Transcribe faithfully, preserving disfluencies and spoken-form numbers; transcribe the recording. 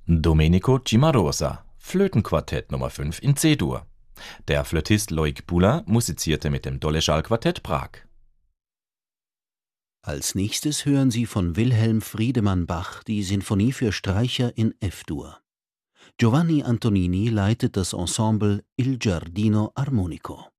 Domenico Cimarosa, Flötenquartett Nummer fünf in C-Dur. Der Flötist Loic Bulla musizierte mit dem Doleschal-Quartett Prag. Als nächstes hören Sie von Wilhelm Friedemann Bach die Sinfonie für Streicher in F-Dur. Giovanni Antonini leitet das Ensemble Il Giardino Armonico.